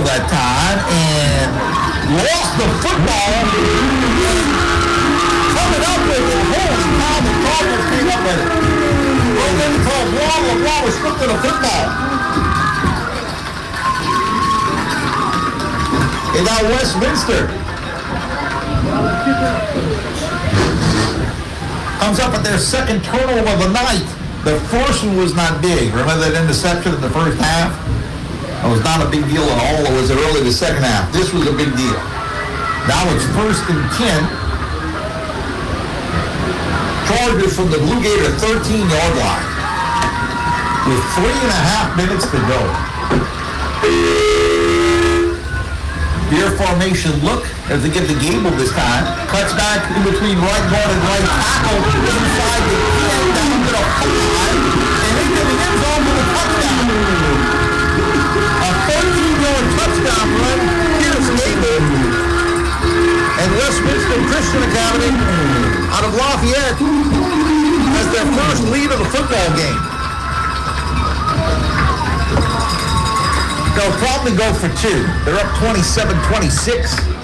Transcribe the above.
that time and lost the football. Coming up with it. Holy cow, the Cardinals came up with it. And then he called long. LeBlanc was stripped of the football. And now Westminster comes up with their second turnover of the night. The first one was not big. Remember that interception in the first half? It was not a big deal at all. It was early the second half. This was a big deal. Now it's 1st and 10. Chargers from the Blue Gator 13-yard line with 3.5 minutes to go. Beer formation look as they get the Gable this time. Cuts back in between right guard and right tackle inside the 10 down to the 5 and into the end zone with a touchdown. A 13-yard touchdown run. Here's Gable and Westminster Christian Academy out of Lafayette as their first lead of the football game. They'll probably go for 2. They're up 27-26.